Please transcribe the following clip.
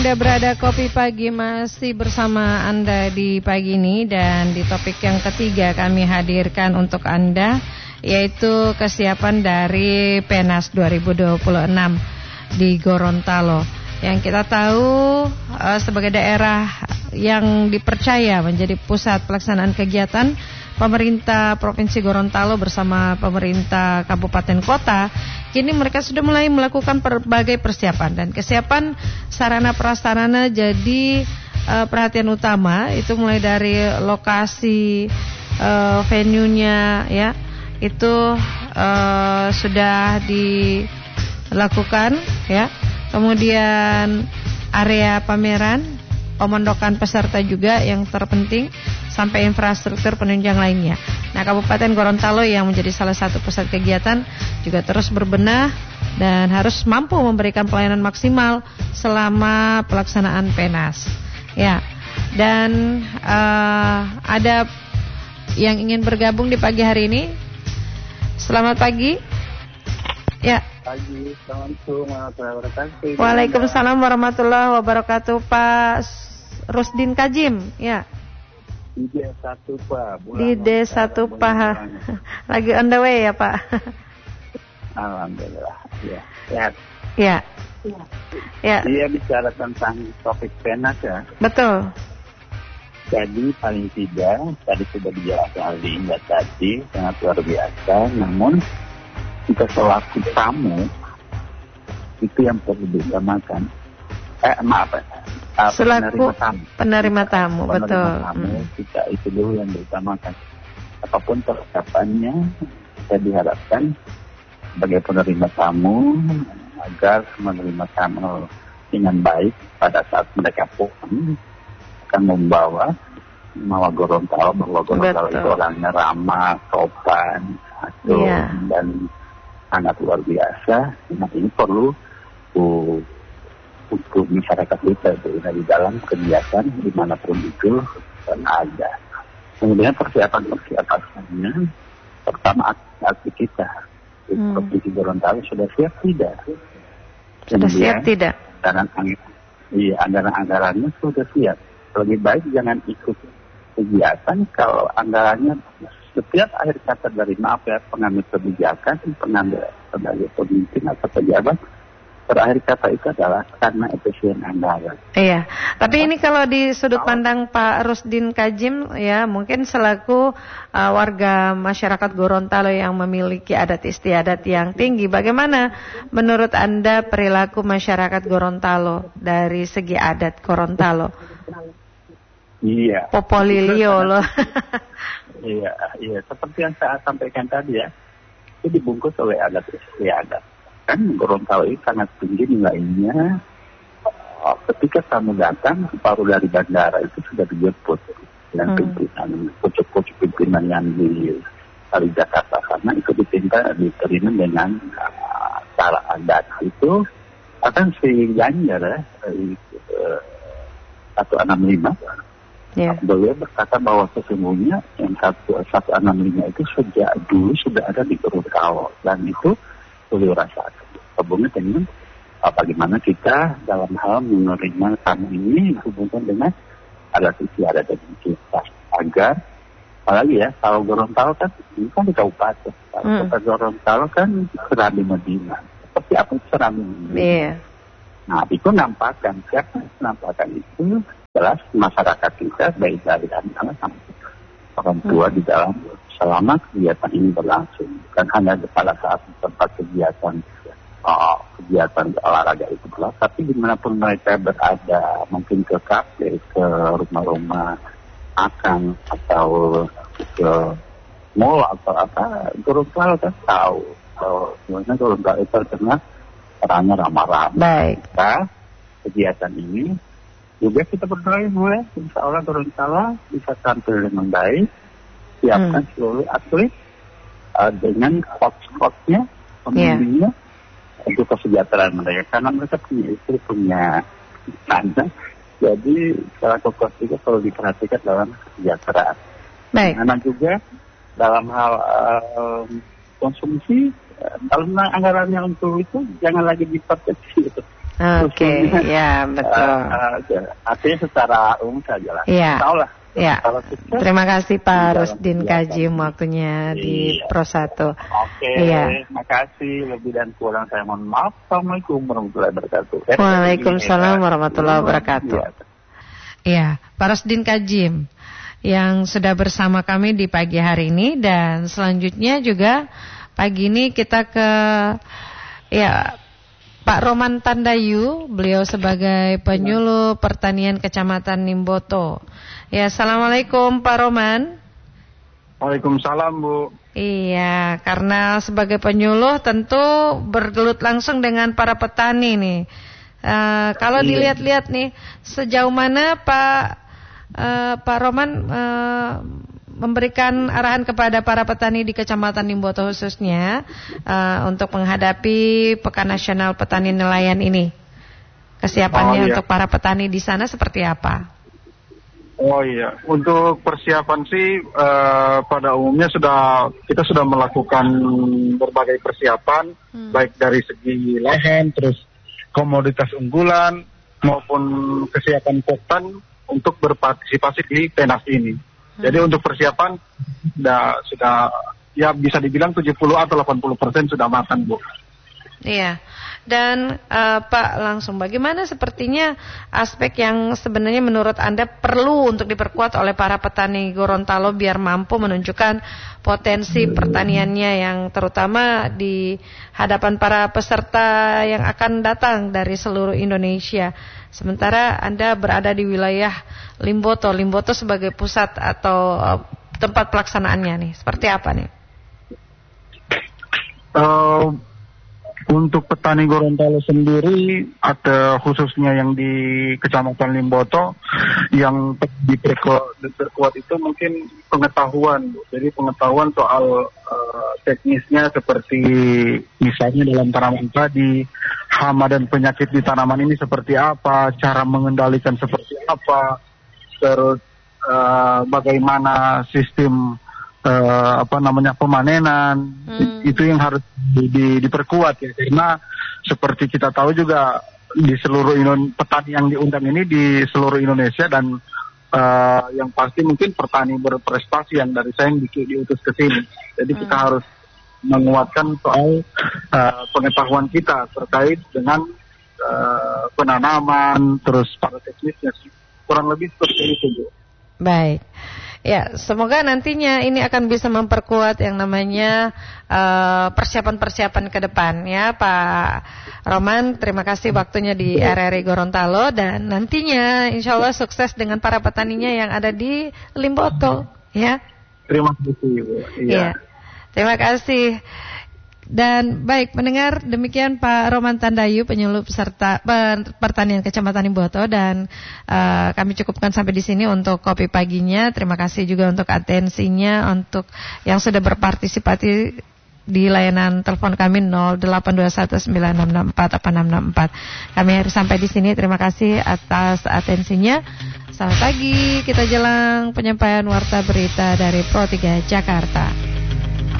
Anda berada Kopi Pagi masih bersama Anda di pagi ini, dan di topik yang ketiga kami hadirkan untuk Anda yaitu kesiapan dari PENAS 2026 di Gorontalo yang kita tahu sebagai daerah yang dipercaya menjadi pusat pelaksanaan kegiatan. Pemerintah Provinsi Gorontalo bersama pemerintah kabupaten kota kini mereka sudah mulai melakukan berbagai persiapan, dan kesiapan sarana prasarana jadi perhatian utama. Itu mulai dari lokasi venue-nya ya, itu sudah dilakukan ya. Kemudian area pameran, pemondokan peserta juga yang terpenting, sampai infrastruktur penunjang lainnya. Nah, Kabupaten Gorontalo yang menjadi salah satu pusat kegiatan juga terus berbenah dan harus mampu memberikan pelayanan maksimal selama pelaksanaan PENAS. Ya, dan ada yang ingin bergabung di pagi hari ini. Selamat pagi. Ya. Pagi, Assalamualaikum warahmatullahi wabarakatuh. Waalaikumsalam warahmatullahi wabarakatuh, Pak Rusdin Kajim. Ya. Di D1 Pak. Di D1 Pak. Lagi on the way ya Pak. Alhamdulillah. Ya. Sehat. Ya. Ya. Dia bicara tentang topik PENAS ya. Betul. Jadi paling tidak tadi sudah dijelaskan oleh Indah tadi, sangat luar biasa. Namun kita selaku tamu itu yang perlu diutamakan. Selaku penerima tamu, betul. Kita itu dulu yang diutamakan. Apapun persiapannya, kita diharapkan sebagai penerima tamu agar menerima tamu dengan baik pada saat mereka pulang akan membawa Gorontalo, bahwa Gorontalo itu orangnya ramah, sopan, dan sangat luar biasa. Nah, ini perlu untuk masyarakat kita di dalam kegiatan dimanapun itu ada. Kemudian persiapan-persiapannya, pertama aktif kita di Provinsi Gorontalo sudah siap tidak? Sudah siap tidak? Anggaran-anggarannya sudah siap. Lebih baik jangan ikut kegiatan kalau anggarannya setiap akhir kata dari pengambil kebijakan, pengambil sebagai pemimpin atau pejabat, terakhir kata itu adalah karena efisien anggaran. Iya, tapi ini kalau di sudut pandang Pak Rusdin Kajim ya, mungkin selaku warga masyarakat Gorontalo yang memiliki adat istiadat yang tinggi, bagaimana menurut Anda perilaku masyarakat Gorontalo dari segi adat Gorontalo? Iya. Popolilio loh. Iya, seperti yang saya sampaikan tadi ya, itu dibungkus oleh adat istiadat. Kan Gorontalo ini sangat tinggi nilainya. Ketika kamu datang, baru dari bandara itu sudah dijemput dengan pimpinan, pucuk-pucuk pimpinan yang di Jakarta, karena itu diterima dengan cara adat itu. Akan si Ganjar 165. Beliau berkata bahwa sesungguhnya yang 165 itu sejak dulu sudah ada di Gorontalo, dan itu beliau rasakan hubungan dengan bagaimana kita dalam hal menerima tamu ini hubungan dengan adat istiadat kita, agar apalagi ya kalau Gorontalo kan ini kan di kabupaten, kota Gorontalo kan Serambi Medina, seperti apa Serambi Medina. Nah itu nampakkan, siapa nampakkan itu jelas masyarakat kita, baik dari anak-anak sampai orang tua di dalam selama kegiatan ini berlangsung. Bukan hanya pada saat tempat kegiatan olahraga itu berlangsung, tapi dimanapun mereka berada, mungkin ke kafe, ke rumah-rumah makan, atau ke mall atau apa, Gorontalo kan tahu sebenarnya Gorontalo itu terkenal orangnya ramah-ramah. Baik. Nah, kegiatan ini juga kita berdoa mulai insya Allah Gorontalo bisa tampil dengan baik, siapkan seluruh atlet dengan coach-coachnya, pembimbingnya untuk kesejahteraan mereka, karena mereka punya istri, punya anak, jadi secara coach juga perlu diperhatikan dalam kesejahteraan. Baik. Karena juga dalam hal konsumsi, kalau anggarannya untuk itu jangan lagi diperkecil. Oke, ya betul. Artinya secara umum saja lah. Iya. Tahu lah. Ya. Terima kasih Pak Rusdin Kajim waktunya di Pro 1. Oke. Iya. Terima kasih, lebih dan kurang saya mohon maaf. Assalamualaikum warahmatullahi wabarakatuh. Waalaikumsalam warahmatullahi wabarakatuh. Iya, Pak Rusdin Kajim yang sudah bersama kami di pagi hari ini, dan selanjutnya juga pagi ini kita ke Pak Roman Tandayu, beliau sebagai penyuluh pertanian Kecamatan Nimboto. Ya, Assalamualaikum Pak Roman. Waalaikumsalam Bu. Iya, karena sebagai penyuluh tentu bergelut langsung dengan para petani nih. Kalau dilihat-lihat nih, sejauh mana Pak Roman memberikan arahan kepada para petani di Kecamatan Nimboto khususnya untuk menghadapi Pekan Nasional Petani Nelayan ini. Kesiapannya untuk para petani di sana seperti apa? Oh iya, untuk persiapan sih pada umumnya kita sudah melakukan berbagai persiapan, baik dari segi lahan, terus komoditas unggulan maupun kesiapan kotan untuk berpartisipasi di PENAS ini. Jadi untuk persiapan sudah ya bisa dibilang 70 atau 80% sudah matang, Bu. Iya. Dan Pak, langsung bagaimana sepertinya aspek yang sebenarnya menurut Anda perlu untuk diperkuat oleh para petani Gorontalo biar mampu menunjukkan potensi pertaniannya yang terutama di hadapan para peserta yang akan datang dari seluruh Indonesia. Sementara Anda berada di wilayah Limboto sebagai pusat atau tempat pelaksanaannya nih. Seperti apa nih? Untuk petani Gorontalo sendiri, ada khususnya yang di Kecamatan Limboto, yang diperkuat itu mungkin pengetahuan. Jadi pengetahuan soal teknisnya seperti misalnya dalam tanaman padi, hama dan penyakit di tanaman ini seperti apa, cara mengendalikan seperti apa, terus bagaimana sistem pemanenan. Itu yang harus diperkuat ya, karena seperti kita tahu juga di seluruh petani yang diundang ini di seluruh Indonesia, dan yang pasti mungkin petani berprestasi yang dari saya yang diutus ke sini. Jadi kita harus menguatkan soal pengetahuan kita terkait dengan penanaman, terus pada teknisnya, kurang lebih seperti itu, Bu. Baik. Ya, semoga nantinya ini akan bisa memperkuat yang namanya persiapan-persiapan ke depan ya, Pak Roman. Terima kasih waktunya di RRI Gorontalo, dan nantinya insya Allah sukses dengan para petaninya yang ada di Limboto ya. Terima kasih, Bu. Iya. Terima kasih. Dan baik mendengar, demikian Pak Roman Tandayu, penyuluh peserta pertanian Kecamatan Nimboto, dan kami cukupkan sampai di sini untuk kopi paginya. Terima kasih juga untuk atensinya, untuk yang sudah berpartisipasi di layanan telepon kami 082196648664. Kami harus sampai di sini. Terima kasih atas atensinya. Selamat pagi, kita jelang penyampaian warta berita dari Pro 3 Jakarta.